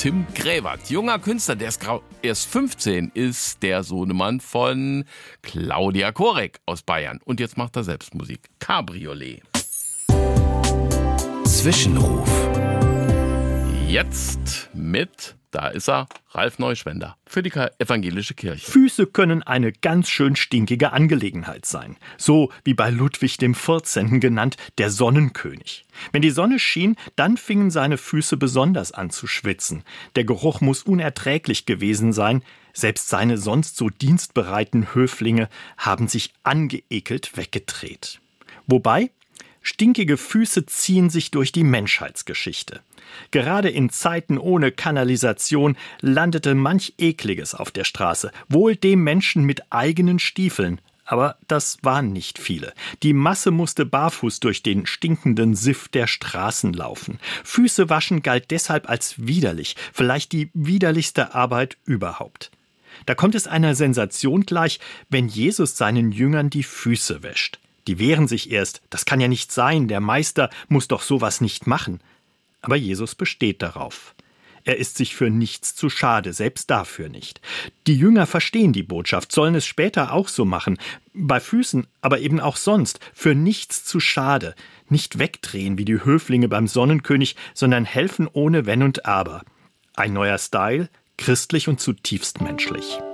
Tim Gräwert, junger Künstler, der ist erst 15, ist der Sohnemann von Claudia Korek aus Bayern. Und jetzt macht er selbst Musik. Cabriolet. Zwischenruf. Jetzt mit, da ist er, Ralf Neuschwender für die evangelische Kirche. Füße können eine ganz schön stinkige Angelegenheit sein. So wie bei Ludwig XIV. Genannt, der Sonnenkönig. Wenn die Sonne schien, dann fingen seine Füße besonders an zu schwitzen. Der Geruch muss unerträglich gewesen sein. Selbst seine sonst so dienstbereiten Höflinge haben sich angeekelt weggedreht. Wobei, stinkige Füße ziehen sich durch die Menschheitsgeschichte. Gerade in Zeiten ohne Kanalisation landete manch Ekliges auf der Straße, wohl dem Menschen mit eigenen Stiefeln. Aber das waren nicht viele. Die Masse musste barfuß durch den stinkenden Siff der Straßen laufen. Füße waschen galt deshalb als widerlich, vielleicht die widerlichste Arbeit überhaupt. Da kommt es einer Sensation gleich, wenn Jesus seinen Jüngern die Füße wäscht. Die wehren sich erst, das kann ja nicht sein, der Meister muss doch sowas nicht machen. Aber Jesus besteht darauf. Er ist sich für nichts zu schade, selbst dafür nicht. Die Jünger verstehen die Botschaft, sollen es später auch so machen. Bei Füßen, aber eben auch sonst, für nichts zu schade. Nicht wegdrehen wie die Höflinge beim Sonnenkönig, sondern helfen ohne Wenn und Aber. Ein neuer Style, christlich und zutiefst menschlich.